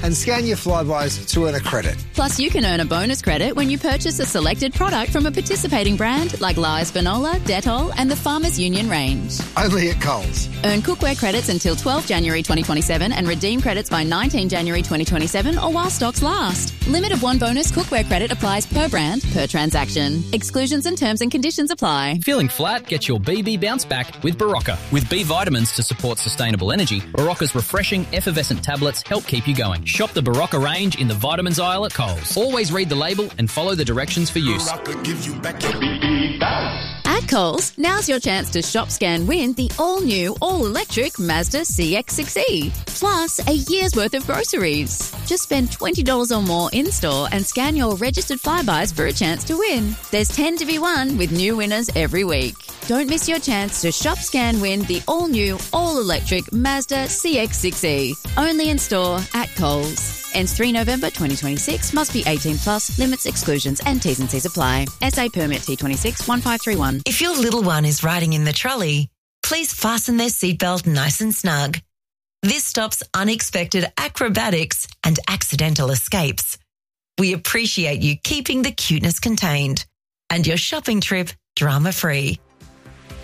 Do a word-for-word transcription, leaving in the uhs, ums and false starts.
and scan your Flybuys to earn a credit. Plus, you can earn a bonus credit when you purchase a selected product from a participating brand like Lies Finola, Dettol and the Farmers Union range. Only at Coles. Earn cookware credits until twelfth January twenty twenty-seven and redeem credits by nineteenth January twenty twenty-seven or while stocks last. Limit of one bonus cookware credit applies per brand, per transaction. Exclusions and terms and conditions apply. Feeling flat? Get your B B bounce back with Barocca. With B vitamins to support sustainable energy, Barocca's refreshing, effervescent tablets help keep you going. Shop the Barocca range in the vitamins aisle at Coles. Always read the label and follow the directions for use. Barocca gives you back your B B bounce. At Coles, now's your chance to shop, scan, win the all-new, all-electric Mazda C X six E, plus a year's worth of groceries. Just spend twenty dollars or more in-store and scan your registered Flybuys for a chance to win. There's ten to be won with new winners every week. Don't miss your chance to shop, scan, win the all-new, all-electric Mazda C X six E. Only in store at Coles. Ends three November twenty twenty-six. Must be eighteen plus. Limits, exclusions and T's and C's apply. S A permit T twenty-six one five three one. If your little one is riding in the trolley, please fasten their seatbelt nice and snug. This stops unexpected acrobatics and accidental escapes. We appreciate you keeping the cuteness contained and your shopping trip drama-free.